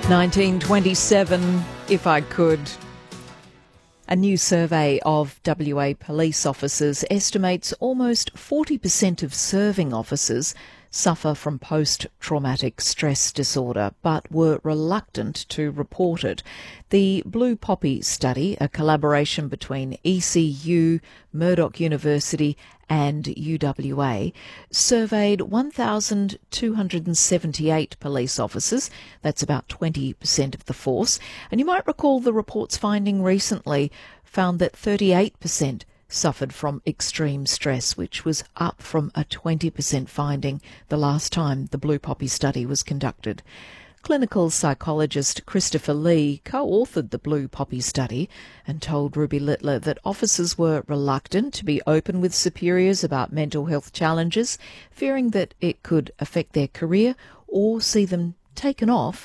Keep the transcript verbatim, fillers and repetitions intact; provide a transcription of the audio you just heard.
nineteen twenty-seven, if I could. A new survey of W A police officers estimates almost forty percent of serving officers suffer from post-traumatic stress disorder, but were reluctant to report it. The Blue Poppy study, a collaboration between E C U, Murdoch University and U W A, surveyed one thousand two hundred seventy-eight police officers. That's about twenty percent of the force. And you might recall the report's finding recently found that thirty-eight percent suffered from extreme stress, which was up from a twenty percent finding the last time the Blue Poppy study was conducted. Clinical psychologist Christopher Lee co-authored the Blue Poppy study and told Ruby Littler that officers were reluctant to be open with superiors about mental health challenges, fearing that it could affect their career or see them taken off